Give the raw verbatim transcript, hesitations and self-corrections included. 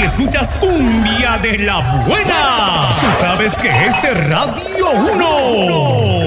y escuchas cumbia de la buena. Tú sabes que este Radio uno.